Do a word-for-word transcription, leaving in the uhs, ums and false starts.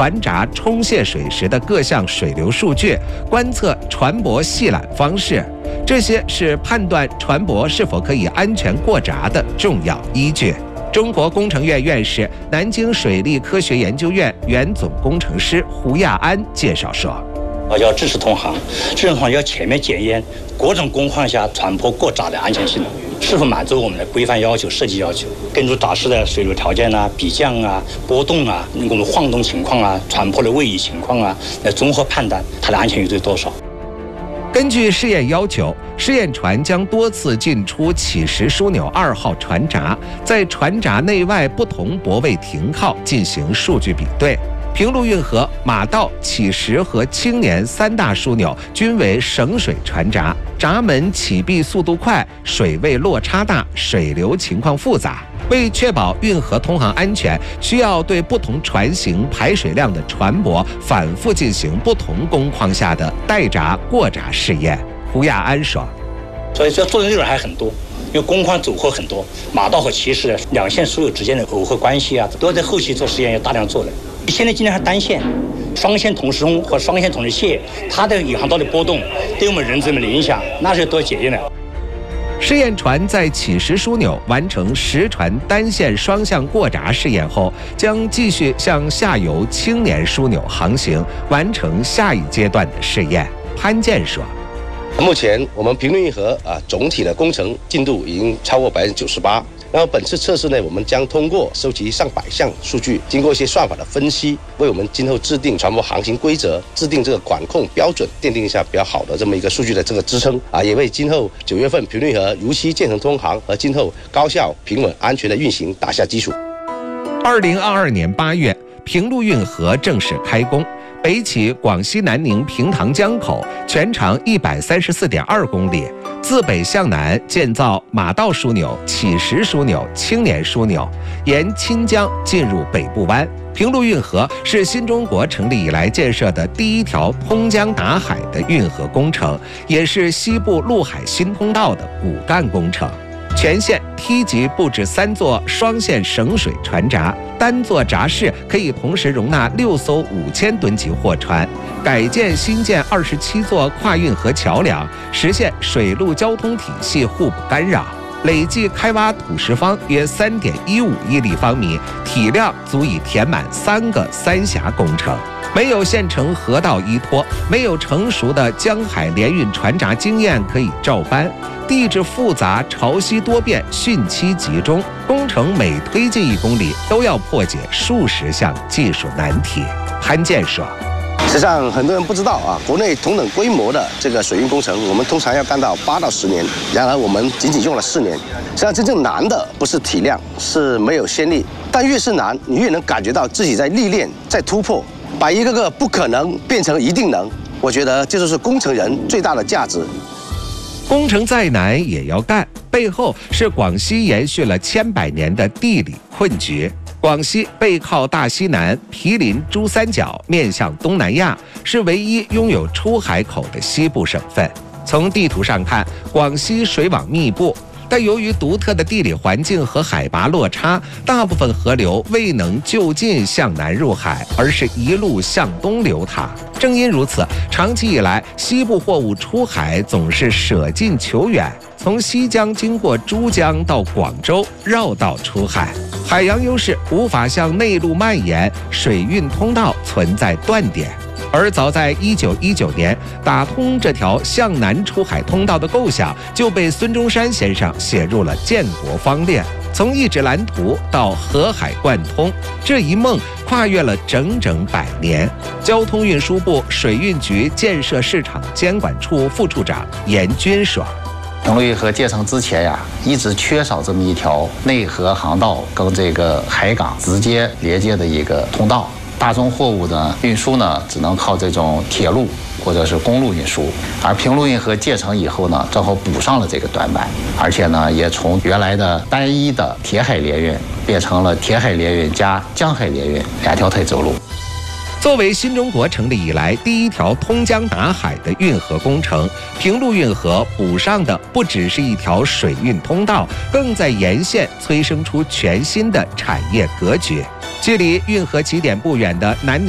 船闸冲卸水时的各项水流数据，观测船舶细缆方式。这些是判断船舶是否可以安全过闸的重要依据。中国工程院院士、南京水利科学研究院原总工程师胡亚安介绍说。 要支持通航，支持通航要全面检验各种工况下船舶过闸的安全性是否满足我们的规范要求、设计要求，根据闸室的水流条件啊、比降啊、波动啊、我们晃动情况啊、船舶的位移情况啊，来综合判断它的安全余地多少。 根据试验要求，试验船将多次进出起石枢纽二号船闸，在船闸内外不同泊位停靠进行数据比对。平陆运河、马道、起石和青年三大枢纽均为省水船闸，闸门启闭速度快，水位落差大，水流情况复杂。为确保运河通航安全，需要对不同船型、排水量的船舶反复进行不同工况下的待闸、过闸试验。胡亚安说：“ 所以要做的内容还很多。”因为工况组合很多，马道和起石两线枢纽之间的耦合关系啊，都要在后期做实验要大量做的。现在尽量是单线、双线同时冲或双线同时卸，它的引航道的波动对我们人质们的影响，那是多检验的。 试验船在起石枢纽完成实船单线双向过闸试验后，将继续向下游青年枢纽航行，完成下一阶段的试验。潘健说。 目前我们平陆运河啊总体的工程进度已经超过百分之九十八。然后本次测试呢，我们将通过收集上百项数据，经过一些算法的分析，为我们今后制定船舶航行规则、制定这个管控标准，奠定一下比较好的这么一个数据的这个支撑啊，也为今后九月份平陆运河如期建成通航和今后高效、平稳、安全的运行打下基础。 二零二二年八月，平陆运河正式开工。北起广西南宁平塘江口，全长一百三十四点二公里，自北向南建造马道枢纽、起石枢纽、青年枢纽，沿钦江进入北部湾。平陆运河是新中国成立以来建设的第一条通江达海的运河工程，也是西部陆海新通道的骨干工程。全线梯级布置三座双线省水船闸，单座闸室可以同时容纳六艘五千吨级货船。改建新建二十七座跨运河桥梁，实现水陆交通体系互不干扰。累计开挖土石方约三点一五亿立方米，体量足以填满三个三峡工程。没有现成河道依托，没有成熟的江海联运船闸经验可以照搬，地质复杂、潮汐多变、汛期集中，工程每推进一公里都要破解数十项技术难题。潘健说。 实际上，很多人不知道啊，国内同等规模的这个水运工程，我们通常要干到八到十年，然而我们仅仅用了四年。实际上，真正难的不是体量，是没有先例。但越是难，你越能感觉到自己在历练，在突破，把一个个不可能变成一定能。我觉得这就是工程人最大的价值。 工程再难也要干，背后是广西延续了千百年的地理困局。广西背靠大西南，毗邻珠三角，面向东南亚，是唯一拥有出海口的西部省份。从地图上看，广西水网密布，但由于独特的地理环境和海拔落差，大部分河流未能就近向南入海，而是一路向东流淌。正因如此，长期以来，西部货物出海总是舍近求远，从西江经过珠江到广州，绕道出海。海洋优势无法向内陆蔓延，水运通道存在断点。而早在一九一九年，打通这条向南出海通道的构想就被孙中山先生写入了建国方略。从一纸蓝图到河海贯通，这一梦跨越了整整百年。交通运输部水运局建设市场监管处副处长严军说。 平陆运河建成之前呀，一直缺少这么一条内河航道跟这个海港直接连接的一个通道。大宗货物的运输呢，只能靠这种铁路或者是公路运输。而平陆运河建成以后呢，正好补上了这个短板，而且呢，也从原来的单一的铁海联运变成了铁海联运加江海联运两条腿走路。 作为新中国成立以来第一条通江达海的运河工程，平陆运河补上的不只是一条水运通道，更在沿线催生出全新的产业格局。距离运河起点不远的南宁